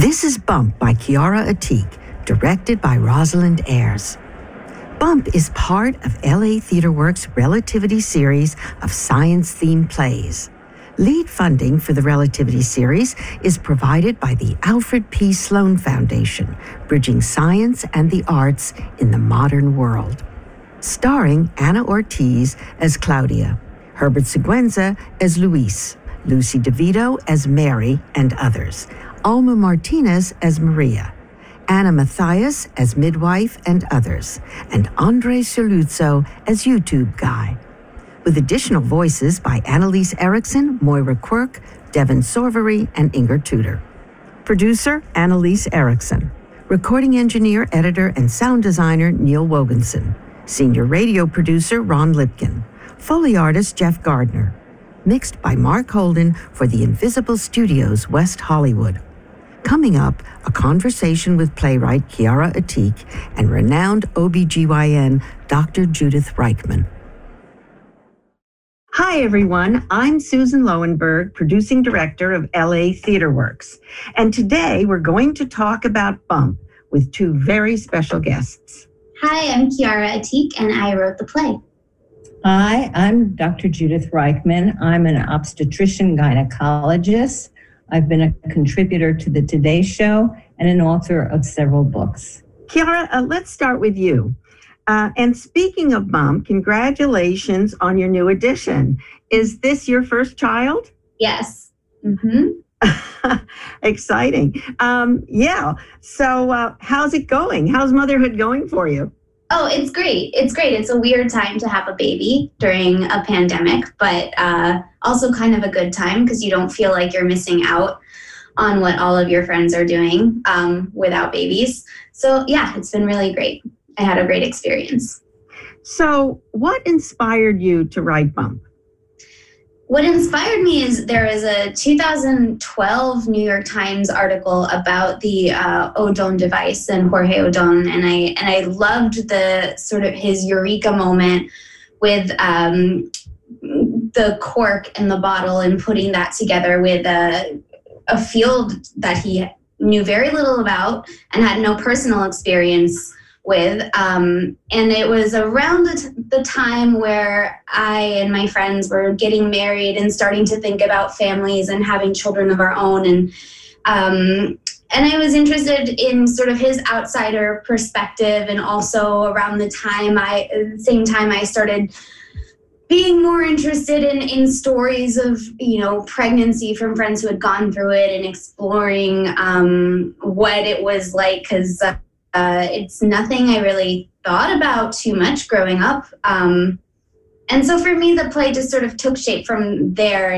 This is Bump by Chiara Atik, directed by Rosalind Ayers. Bump is part of LA TheaterWorks' Relativity series of science-themed plays. Lead funding for the Relativity series is provided by the Alfred P. Sloan Foundation, bridging science and the arts in the modern world. Starring Anna Ortiz as Claudia, Herbert Siguenza as Luis, Lucy DeVito as Mary and others, Alma Martinez as Maria, Anna Matthias as midwife and others, and Andre Saluzzo as YouTube guy. With additional voices by Annalise Erickson, Moira Quirk, Devin Sorvery, and Inger Tudor. Producer, Annalise Erickson. Recording engineer, editor, and sound designer, Neil Woganson. Senior radio producer, Ron Lipkin. Foley artist, Jeff Gardner. Mixed by Mark Holden for the Invisible Studios, West Hollywood. Coming up, a conversation with playwright Chiara Atik and renowned OBGYN Dr. Judith Reichman. Hi, everyone. I'm Susan Lowenberg, producing director of LA TheaterWorks. And today we're going to talk about Bump with two very special guests. Hi, I'm Chiara Atik, and I wrote the play. Hi, I'm Dr. Judith Reichman. I'm an obstetrician gynecologist. I've been a contributor to the Today Show and an author of several books. Chiara, let's start with you. And speaking of Bump, congratulations on your new edition. Is this your first child? Yes. Mm-hmm. Exciting. Yeah. So how's it going? How's motherhood going for you? Oh, it's great. It's great. It's a weird time to have a baby during a pandemic, but also kind of a good time because you don't feel like you're missing out on what all of your friends are doing without babies. So yeah, it's been really great. I had a great experience. So what inspired you to write Bump? What inspired me is there was a 2012 New York Times article about the Odon device and Jorge Odon, and I loved the sort of his eureka moment with the cork and the bottle and putting that together with a field that he knew very little about and had no personal experience with. And it was around the time where I and my friends were getting married and starting to think about families and having children of our own. And I was interested in sort of his outsider perspective. And also around the same time I started being more interested in stories of, pregnancy from friends who had gone through it and exploring what it was like, because it's nothing I really thought about too much growing up. And so for me, the play just sort of took shape from there.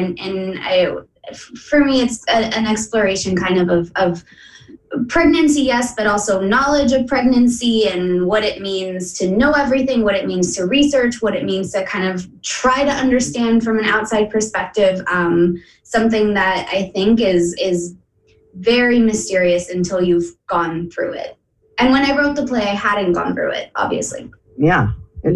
For me, it's an exploration kind of pregnancy, yes, but also knowledge of pregnancy and what it means to know everything, what it means to research, what it means to kind of try to understand from an outside perspective, something that I think is very mysterious until you've gone through it. And when I wrote the play, I hadn't gone through it, obviously. Yeah.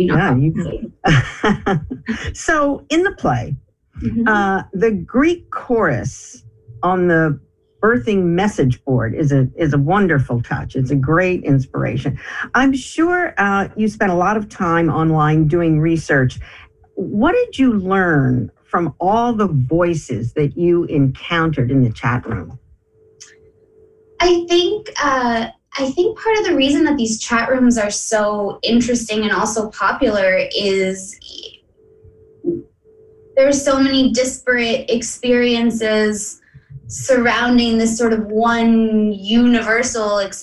So in the play, mm-hmm. The Greek chorus on the birthing message board is a wonderful touch. It's a great inspiration. I'm sure you spent a lot of time online doing research. What did you learn from all the voices that you encountered in the chat room? I think part of the reason that these chat rooms are so interesting and also popular is there's so many disparate experiences surrounding this sort of one universal experience